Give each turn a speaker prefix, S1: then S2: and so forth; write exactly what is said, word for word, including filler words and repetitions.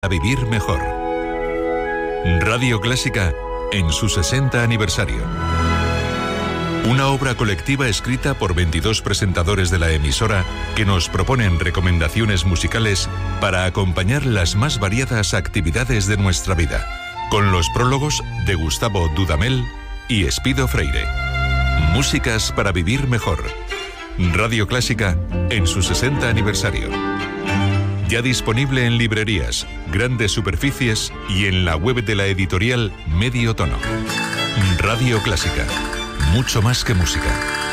S1: A vivir mejor. Radio Clásica en su sesenta aniversario. Una obra colectiva escrita por veintidós presentadores de la emisora que nos proponen recomendaciones musicales para acompañar las más variadas actividades de nuestra vida, con los prólogos de Gustavo Dudamel y Espido Freire. Músicas para vivir mejor. Radio Clásica en su sesenta aniversario. Ya disponible en librerías, grandes superficies y en la web de la editorial Medio Tono. Radio Clásica. Mucho más que música.